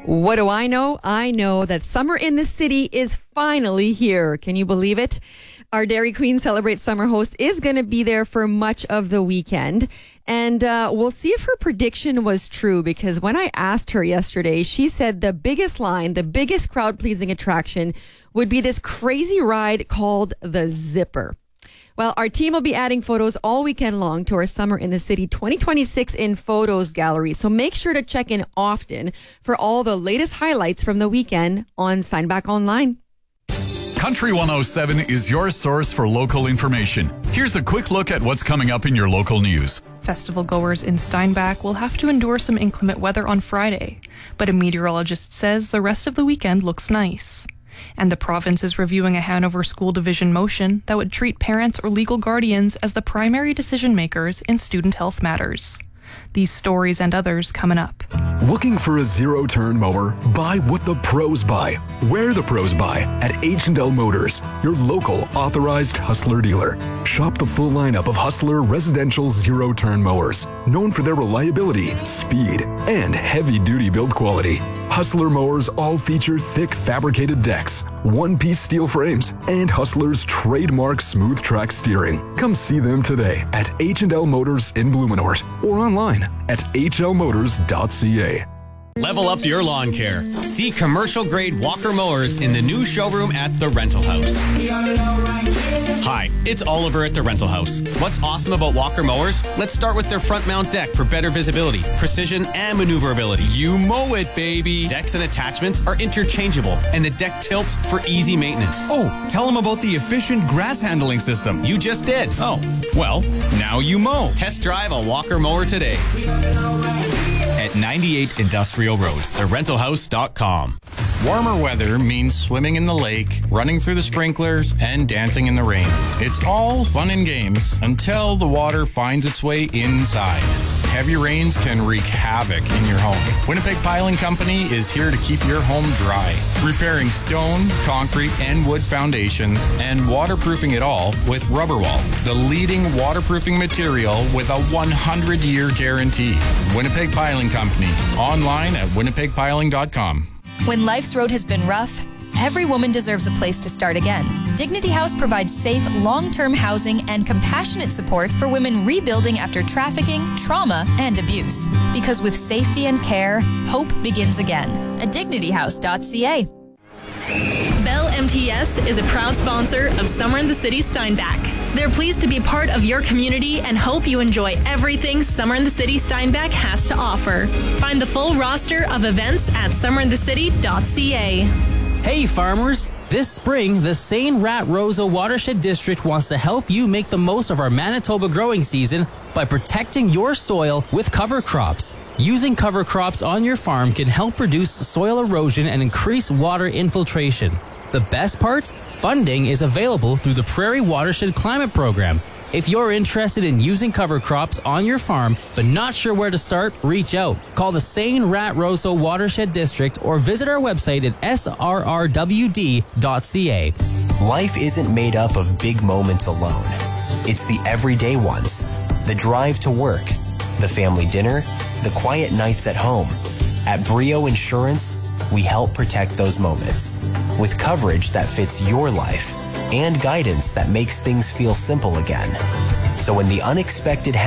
What do I know? I know that summer in the city is finally here. Can you believe it? Our Dairy Queen Celebrate Summer host is going to be there for much of the weekend. And we'll see if her prediction was true, because when I asked her yesterday, she said the biggest line, the biggest crowd-pleasing attraction would be this crazy ride called the Zipper. Well, our team will be adding photos all weekend long to our Summer in the City 2026 in Photos Gallery. So make sure to check in often for all the latest highlights from the weekend on Steinbach Online. Country 107 is your source for local information. Here's a quick look at what's coming up in your local news. Festival goers in Steinbach will have to endure some inclement weather on Friday, but a meteorologist says the rest of the weekend looks nice. And the province is reviewing a Hanover School Division motion that would treat parents or legal guardians as the primary decision makers in student health matters. These stories and others coming up. Looking for a zero-turn mower? Buy what the pros buy. Where the pros buy at H&L Motors, your local authorized Hustler dealer. Shop the full lineup of Hustler residential zero-turn mowers, known for their reliability, speed, and heavy-duty build quality. Hustler mowers all feature thick fabricated decks, one-piece steel frames, and Hustler's trademark smooth track steering. Come see them today at H&L Motors in Blumenort or online at hlmotors.ca. Level up your lawn care. See commercial-grade Walker mowers in the new showroom at The Rental House. Hi, it's Oliver at The Rental House. What's awesome about Walker mowers? Let's start with their front mount deck for better visibility, precision, and maneuverability. You mow it, baby! Decks and attachments are interchangeable, and the deck tilts for easy maintenance. Oh, tell them about the efficient grass handling system. You just did. Oh, well, now you mow. Test drive a Walker mower today at 98 Industrial Road, therentalhouse.com. Warmer weather means swimming in the lake, running through the sprinklers, and dancing in the rain. It's all fun and games until the water finds its way inside. Heavy rains can wreak havoc in your home. Winnipeg Piling Company is here to keep your home dry, repairing stone, concrete, and wood foundations, and waterproofing it all with Rubberwall, the leading waterproofing material with a 100-year guarantee. Winnipeg Piling Company, online at winnipegpiling.com. When life's road has been rough, every woman deserves a place to start again. Dignity House provides safe, long-term housing and compassionate support for women rebuilding after trafficking, trauma, and abuse. Because with safety and care, hope begins again. At dignityhouse.ca. Bell MTS is a proud sponsor of Summer in the City Steinbach. They're pleased to be part of your community and hope you enjoy everything Summer in the City Steinbach has to offer. Find the full roster of events at summerinthecity.ca. Hey farmers! This spring, the St. Rat Roseau Watershed District wants to help you make the most of our Manitoba growing season by protecting your soil with cover crops. Using cover crops on your farm can help reduce soil erosion and increase water infiltration. The best part? Funding is available through the Prairie Watershed Climate Program. If you're interested in using cover crops on your farm but not sure where to start, reach out. Call the St. Rat Roseau Watershed District or visit our website at srrwd.ca. Life isn't made up of big moments alone. It's the everyday ones. The drive to work, the family dinner, the quiet nights at home. At Brio Insurance, we help protect those moments with coverage that fits your life and guidance that makes things feel simple again. So when the unexpected happens,